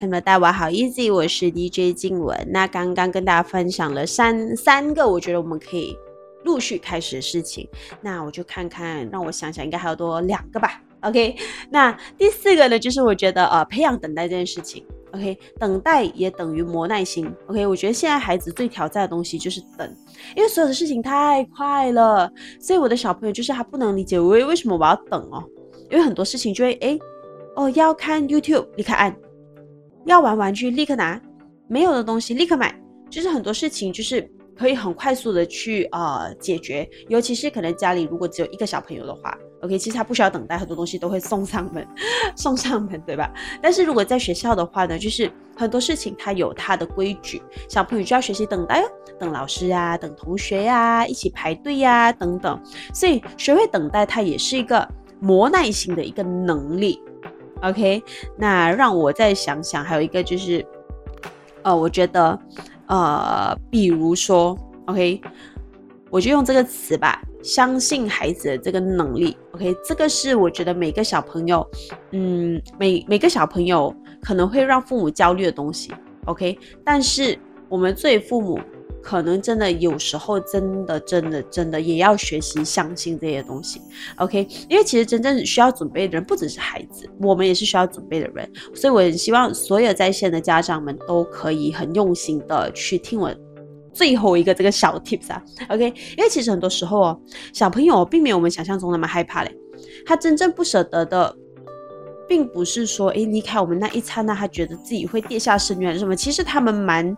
大家晚好 easy， 我是 DJ 静雯。那刚刚跟大家分享了三个我觉得我们可以陆续开始的事情，那我就看看，让我想想，应该还有多2个吧。OK， 那第4个呢，就是我觉得培养等待这件事情。OK， 等待也等于磨耐心。OK， 我觉得现在孩子最挑战的东西就是等，因为所有的事情太快了，所以我的小朋友就是他不能理解为什么我要等哦，因为很多事情就会要看 YouTube 立刻按，要玩玩具立刻拿，没有的东西立刻买，就是很多事情就是可以很快速的去解决，尤其是可能家里如果只有1个小朋友的话 OK， 其实他不需要等待，很多东西都会送上门对吧？但是如果在学校的话呢，就是很多事情它有它的规矩，小朋友就要学习等待等老师啊，等同学啊，一起排队啊等等，所以学会等待它也是一个磨耐心的一个能力。OK， 那让我再想想，还有一个就是我觉得比如说 OK， 我就用这个词吧，相信孩子的这个能力。 OK， 这个是我觉得每个小朋友每个小朋友可能会让父母焦虑的东西。 OK， 但是我们作为父母可能真的有时候真的也要学习相信这些东西。 OK， 因为其实真正需要准备的人不只是孩子，我们也是需要准备的人，所以我很希望所有在线的家长们都可以很用心的去听我最后一个这个小 tips 啊。 OK， 因为其实很多时候小朋友并没有我们想象中那么害怕嘞，他真正不舍得的并不是说离开我们那一刹那他觉得自己会跌下深渊什么，其实他们蛮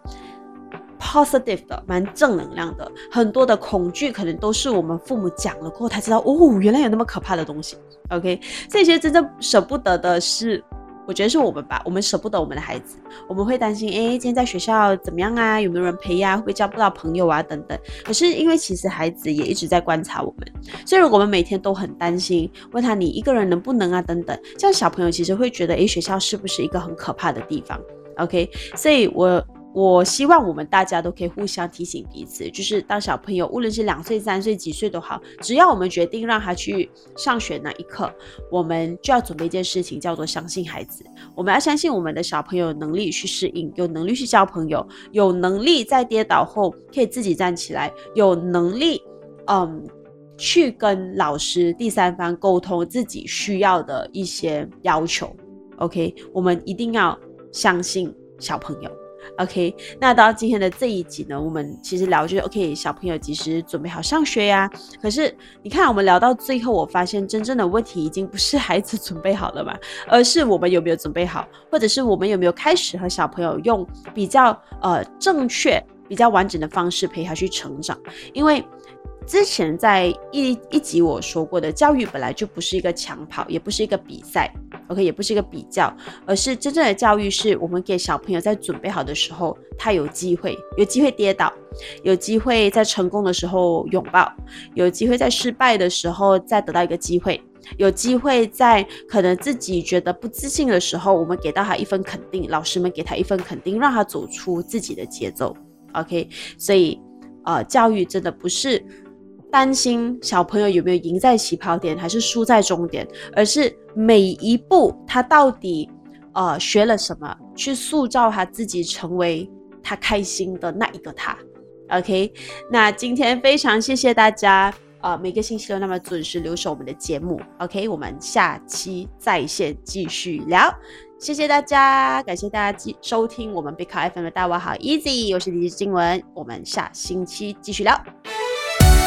positive 的，蛮正能量的，很多的恐惧可能都是我们父母讲了过后才知道原来有那么可怕的东西。 OK， 所以其实真正舍不得的是我觉得是我们吧，我们舍不得我们的孩子，我们会担心今天在学校怎么样啊，有没有人陪啊，会不会交不到朋友啊等等。可是因为其实孩子也一直在观察我们，所以如果我们每天都很担心，问他你一个人能不能啊等等，这样小朋友其实会觉得学校是不是一个很可怕的地方。 OK， 所以我希望我们大家都可以互相提醒彼此，就是当小朋友无论是2岁3岁几岁都好，只要我们决定让他去上学那一刻，我们就要准备一件事情叫做相信孩子。我们要相信我们的小朋友有能力去适应，有能力去交朋友，有能力在跌倒后可以自己站起来，有能力去跟老师第三方沟通自己需要的一些要求。 OK， 我们一定要相信小朋友。 OK， 那到今天的这一集呢，我们其实聊就是 OK， 小朋友即使准备好上学呀，可是你看我们聊到最后，我发现真正的问题已经不是孩子准备好了嘛，而是我们有没有准备好，或者是我们有没有开始和小朋友用比较正确比较完整的方式陪他去成长。因为之前在一集我说过的，教育本来就不是一个抢跑，也不是一个比赛 OK， 也不是一个比较，而是真正的教育是我们给小朋友在准备好的时候，他有机会跌倒，有机会在成功的时候拥抱，有机会在失败的时候再得到一个机会，有机会在可能自己觉得不自信的时候，我们给到他一份肯定，老师们给他一份肯定，让他走出自己的节奏。 OK， 所以教育真的不是担心小朋友有没有赢在起跑点还是输在终点，而是每一步他到底学了什么，去塑造他自己成为他开心的那一个他。 OK， 那今天非常谢谢大家每个星期六那么准时留守我们的节目。 OK， 我们下期在线继续聊，谢谢大家，感谢大家收听我们贝卡 FM 的大家好 easy， 我是DJ 静雯，我们下星期继续聊。